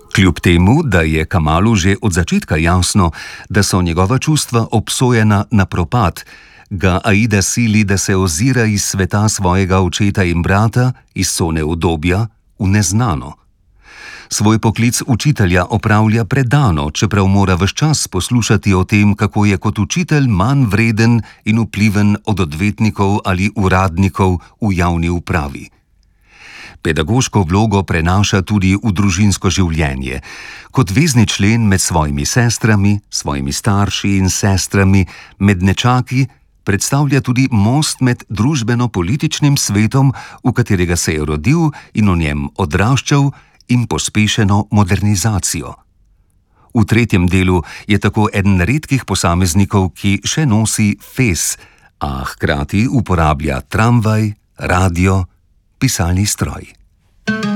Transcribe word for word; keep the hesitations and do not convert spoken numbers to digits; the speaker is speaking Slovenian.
Kljub temu, da je Kamalu že od začetka jasno, da so njegova čustva obsojena na propad, ga Aida sili, da se ozira iz sveta svojega očeta in brata, iz cone udobja, v neznano. Svoj poklic učitelja opravlja predano, čeprav mora ves čas poslušati o tem, kako je kot učitelj manj vreden in vpliven od odvetnikov ali uradnikov v javni upravi. Pedagoško vlogo prenaša tudi v družinsko življenje. Kot vezni člen med svojimi sestrami, svojimi starši in sestrami, med nečaki, predstavlja tudi most med družbeno-političnim svetom, v katerega se je rodil in v njem odraščal, in pospešeno modernizacijo. V tretjem delu je tako eden redkih posameznikov, ki še nosi fez, a hkrati uporablja tramvaj, radio, pisalni stroj.